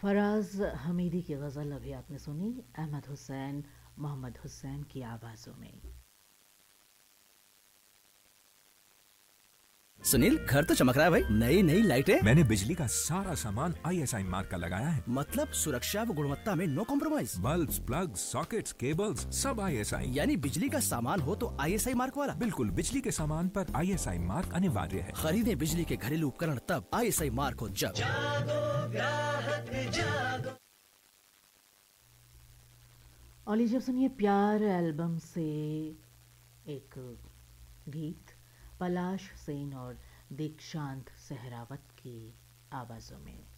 फराज हमीदी की गज़ल अभी आपने सुनी, अहमद हुसैन, मोहम्मद हुसैन की आवाज़ों में। सुनील, घर तो चमक रहा है भाई। नई नई लाइटें। मैंने बिजली का सारा सामान ISI मार्क का लगाया है। मतलब सुरक्षा व गुणवत्ता में no compromise. Bulbs, plugs, sockets, cables सब ISI। यानी बिजली का सामान हो तो ISI मार्क वाला। बिल्कुल, बिजली के सामान पर ISI मार्क अनिवार्य है। खरीदे बिजली के घरेलू उपकरण तब ISI मार्क हो जब। और लीजिए सुनिए प्यार एल्बम से एक गीत पलाश सेन और दीक्षांत सहरावत की आवाज़ों में।